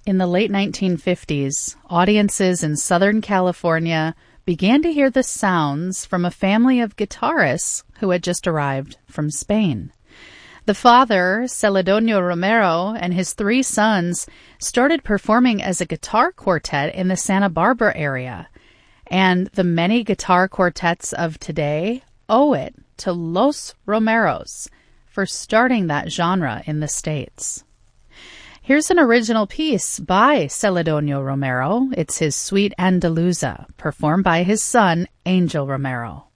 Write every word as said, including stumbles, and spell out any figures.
In the late nineteen fifties, audiences in Southern California began to hear the sounds from a family of guitarists who had just arrived from Spain. The father, Celedonio Romero, and his three sons started performing as a guitar quartet in the Santa Barbara area, and the many guitar quartets of today owe it to Los Romeros for starting that genre in the States. Here's an original piece by Celedonio Romero. It's his Suite Andaluza, performed by his son, Angel Romero.